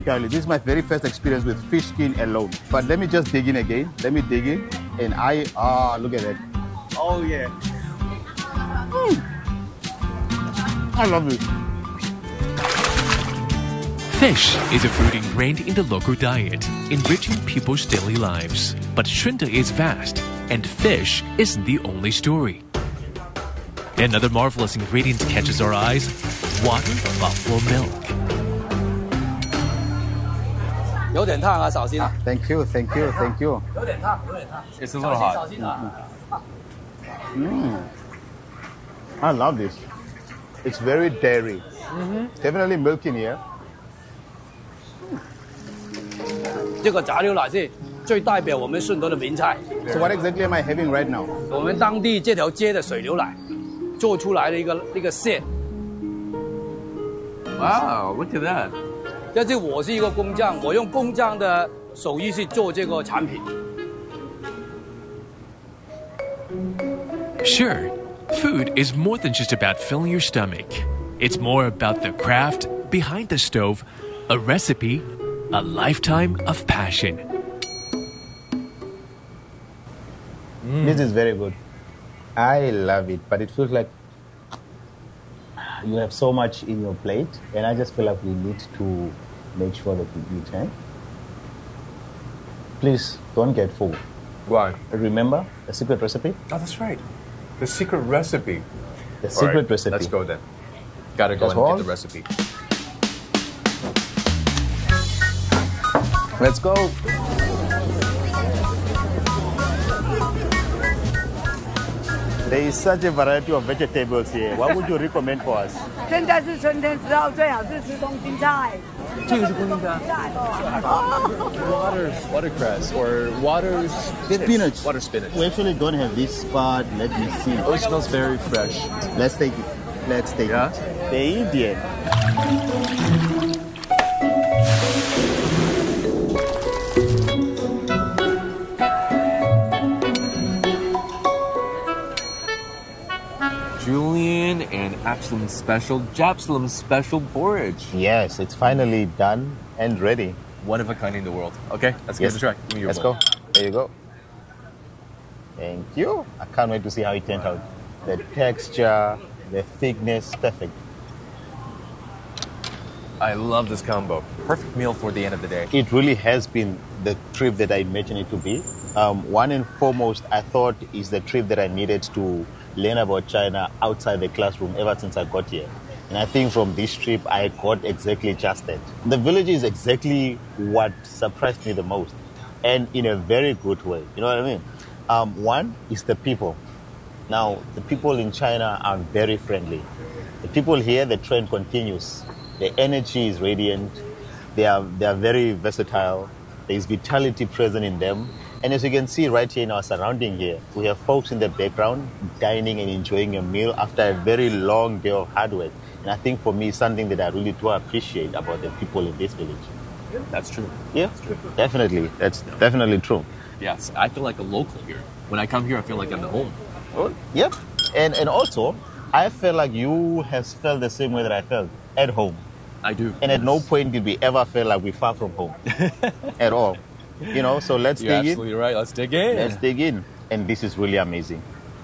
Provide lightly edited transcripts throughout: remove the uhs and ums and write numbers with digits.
Charlie, this is my very first experience with fish skin alone. But let me just dig in again. Let me dig in. And look at that. Oh, yeah. I love it. Fish is a food ingrained in the local diet, enriching people's daily lives. But Shunde is vast, and fish isn't the only story. Another marvelous ingredient catches our eyes: water buffalo milk. 有点烫啊，小心。 Thank you. 有点烫。 It's a little hot. 小心啊。 I love this. It's very dairy. Definitely milk in here. 这个炸牛奶是最代表我们顺德的名菜。 So what exactly am I having right now? 我们当地这条街的水牛奶做出来的一个馅。 Wow, look at that. 但是我是一个工匠，我用工匠的手艺去做这个产品。 Sure, food is more than just about filling your stomach. It's more about the craft behind the stove, a recipe, a lifetime of passion. This is very good. I love it, but it feels like you have so much in your plate, and I just feel like we need to make sure that we eat. Eh? Please don't get full. Why? Remember the secret recipe? Oh, that's right. The secret recipe. The secret right, recipe. Let's go then. Gotta go That's and all? get the recipe. Let's go. There is such a variety of vegetables here. What would you recommend for us? 现在是春天时候，最好是吃空心菜。 这个是空心菜。Watercress or water spinach. Water spinach. We actually don't have this, but let me see. Oh, it smells very fresh. Let's take it. Let's take Yeah? it. The Indian. Julian and Absalom's special porridge. Yes, it's finally done and ready. One of a kind in the world. Okay, let's give it a try. Give me your Let's bowl. go. There you go. Thank you. I can't wait to see how it turned out. The texture, the thickness, perfect. I love this combo. Perfect meal for the end of the day. It really has been the trip that I imagined it to be. One and foremost, I thought is the trip that I needed to learn about China outside the classroom ever since I got here. And I think from this trip, I got exactly just that. The village is exactly what surprised me the most, and in a very good way. You know what I mean? One is the people. Now, the people in China are very friendly. The people here, the trend continues. The energy is radiant. They are very versatile. There is vitality present in them. And as you can see right here in our surrounding here, we have folks in the background dining and enjoying a meal after a very long day of hard work. And I think for me, it's something that I really do appreciate about the people in this village. That's true. Yeah, definitely. That's definitely true. Yes, I feel like a local here. When I come here, I feel like I'm at home. Oh, yep. And also, I feel like you have felt the same way that I felt at home. I do. And at no point did we ever feel like we're far from home at all. You know, so let's You're dig in. absolutely right. Let's dig in. Let's dig in. And this is really amazing.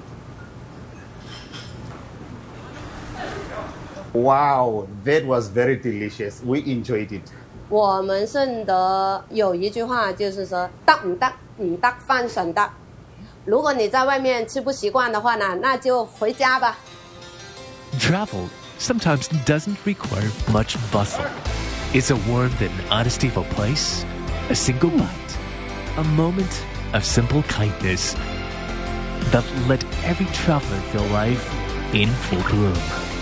Wow, that was very delicious. We enjoyed it. 我们顺德有一句话就是说“得唔得唔得翻順德”。如果你在外面吃不習慣的話呢，那就回家吧。 Travel sometimes doesn't require much bustle. It's a warmth and honesty of a place, a single bite, a moment of simple kindness that let every traveler feel life in full bloom.